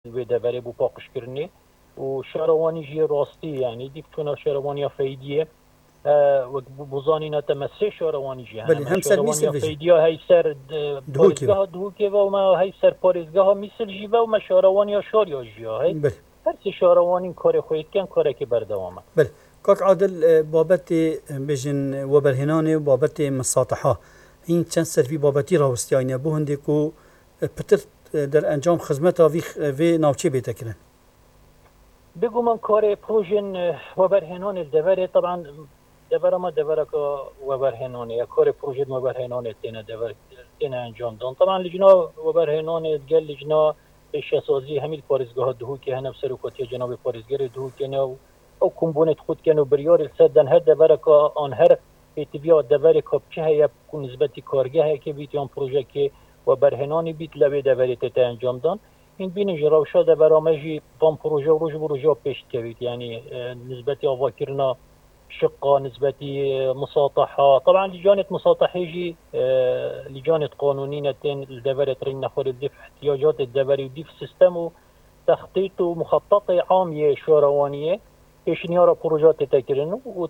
دەبەرێ بوو پاقشکردنی و شارەوانی ژێ ڕاستی ینی دیفتونە شارەوانیا فەیدیە وەک بزانینەتە مەسێ شارەوانی ژیانەوانیا فەیدیا هەی سەر دووکێەوەمە هەی سەر پارێزگەها میسل ژیڤە و مە شارەوانیا شاریا ژیا هەی هەرسی شارەوانین کارێ خۆیتکەن کارێکی بەردەوامە کاک عادل بابەتی بێژن وەبەرهێنانێ و بابەتی مساتحا این چەند سەرفی بابەتی ڕاوستیانە بۆ هەندێک و پتر دەرئەنجام خزمەتا vê navçê bêtekirin بگومان کارê projên weberhênanê deverê طبعا deverama devereka weberhênanê ya karê projên weberhênanê têne encam dan طبعا lijna weberhênanê gel lijna pêşesazî hemî parêzgeha dihûkê hene serokatiya cenabê parêzgerê dihûkê ne ew kombonê xwedken û biryarê ser den her devereka an her pêtiviya deverê kapçe heye ku nisbetî kargehekê bît yan projekê weberhênanî bît levê deverê tête encam dan این بینی جی روشا دبرامه جی بام پروژه و روش بروژه پیش کوید یعنی نسبتی آواکرنا شقة نسبتی مساطحة طبعا لجانة مساطحة جي لجانة قانونية الدبرة ترين نخور الدف احتياجات الدبري وديف سيستم تخطيط ومخطط عام شوروانية پیش نیارا پروژات تکرن و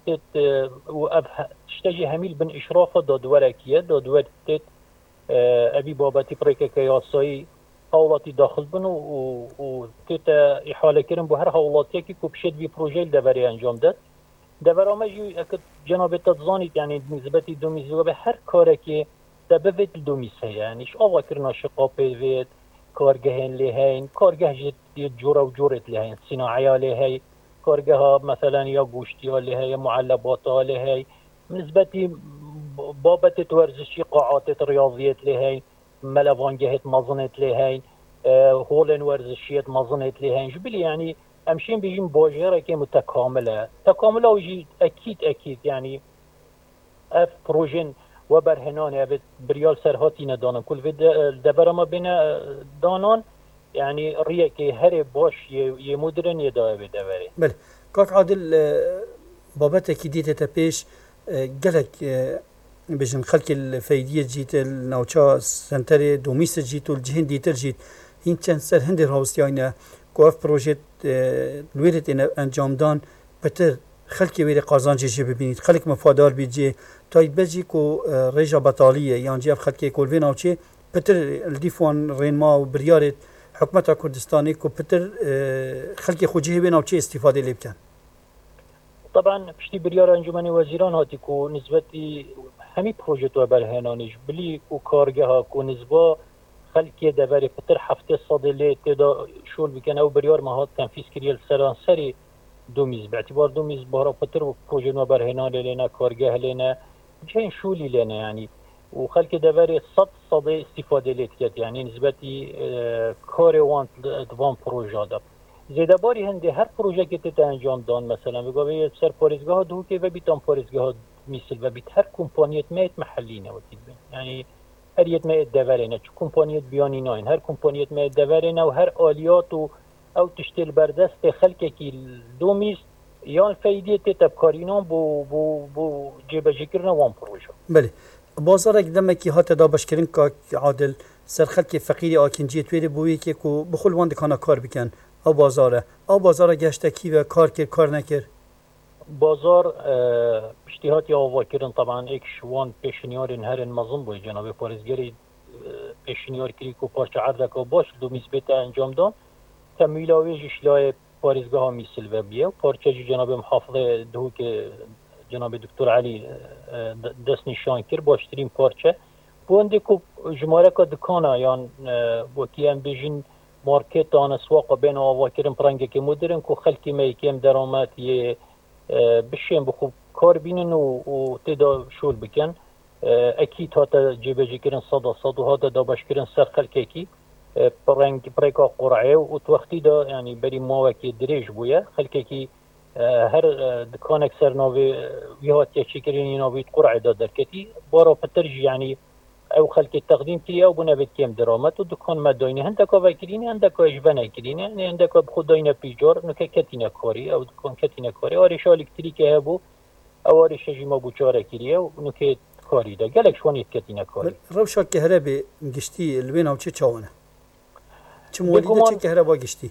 تشتجي هميل بن إشرافة دادوركية دادور تت أبي بابتي بريكا كياساي حوالاتی داخل بن و تیتا احاله کردن به هر حوالاتی که کوبشت وی پروژه دبری انجام داد دبرامه جو اکد جناب تزانید یعنی نسبتی دومیز و به هر کاری که دبوید دومیز هست یعنی آوا کردن شقاپی وید کارگهن لیهین کارگه جد جورا و جورت لیهین صناعی لیهی کارگه ها مثلا یا گوشتی ها لیهی یا معلبات ها لیهی نسبتی بابت ورزشی قاعات ریاضیت لیهی ملوانجهت مظنت لهين هولن ورزشيت مظنت لهين جبلي يعني امشين بيجين باجره كي متكامله ويجي اكيد يعني اف بروجين وبرهنان ابد بريال سرهاتي ندانن كل في دبرما بين دانان يعني ريكي هري باش يمدرن يدا بدوري بله كاك عادل بابتك ديته بيش قالك بجن خلق الفيدية جيت النوشا سنتري دوميس جيت والجهن ديتر جيت هين كان سر هندي راوستيانا كوف بروجيت الويرت إن أنجام دان بتر خلق ويري قازان جي ببينيت خلق مفادار بيجي تايد بجي كو ريجا بطالية يعني جيب خلق كولفين أو شيء بتر الديفوان رينما وبريارة حكومة كردستاني كو بتر خلق خوجيه بين أو شيء استفادة لي بكان طبعا بشتي بريار انجمن وزيران هاتي كو نسبتي همي بروجيت وبرهنانيش بلي وكارجها كو نسبة خلقية دبري بتر حفتة صدلي تدا شول بكن او بريار مهات تنفيذ كريال سرانسري دوميز باعتبار دوميز بهرا بتر بروجيت وبرهنان لنا كارجه لنا جين شولي لنا يعني وخلق دبري صد استفادة لتكت يعني نسبتي كاري وان دوان بروجادا زیده باری هنده هر پروژه که تیتا انجام دان مثلا بگوه سر پارزگاه دوکه و بیتان پارزگاه میسل و بیت هر کمپانیت مایت محلینه وقتی بین یعنی هر یت مایت دورینه چه کمپانیت بیانی ناین هر کمپانیت مایت دورینه و هر آلیات و او تشتیل بردست خلقه که دومیز یان فیدیه تیتا بکارینان بو جیبه کرنه وان پروژه بله بازارك دمكي هات دا بشكرين كا عادل سر خلق فقيري آكنجية تويري بوي كي كو بخل وان دكانا كار بكن او بازاره گشتکی و کار نکر بازار اشتهاتی آوا کردن طبعا ایک شوان پیشنیارین هرین مظن بوی جناب پارزگری پیشنیار کری کو پارچه عرضک و باش دو میزبیت انجام دان تمیلاویج اشلای پارزگاه ها میسل و بیه و پارچه جناب محافظه دهو که جناب دکتر علی دست نشان کر باشترین پارچه بونده کو جماره که دکانه یان وکی هم بیجین مارکت آن اسواق بین آواکرین پرنگه که مدرن که خلکی میکیم درامت یه بشیم بخوب کار بینن و تدا شول بکن اکید هاتا جیبجی کرن صد و هاتا دا باش کرن سر خلکی کی پرنگا قرعه و توقتی دا یعنی بری ماوکی دریج بویا خلکی کی هر دکان اکثر ناوی ویهات یا چی کرین ناوی قرعه دا درکتی بارا پترجی یعنی او خلق التقديم كي او بنا بكيم درامات ودكان ما دوينه هندكا فاكرين هندكا اجبنا كرين يعني هندكا بخود دوينه بيجار نكا كتينا كوري او دكان كتينا كوري اريش الكتريك هبو او اريش جيما بوچاره كريه ونكا كوري دا قالك شوان يتكتينا كوري روشا كهرباء مقشتي الوين او تشاونه چ مولیده بگومان- چه کهربا گشتی